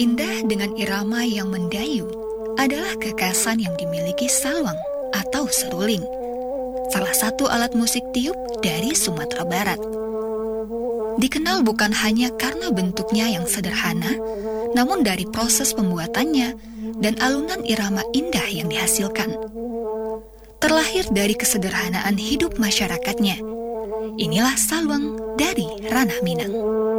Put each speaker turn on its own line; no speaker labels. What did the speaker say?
Indah dengan irama yang mendayu adalah kekasan yang dimiliki salwang atau seruling, salah satu alat musik tiup dari Sumatera Barat. Dikenal bukan hanya karena bentuknya yang sederhana, namun dari proses pembuatannya dan alunan irama indah yang dihasilkan. Terlahir dari kesederhanaan hidup masyarakatnya, inilah salwang dari Ranah Minang.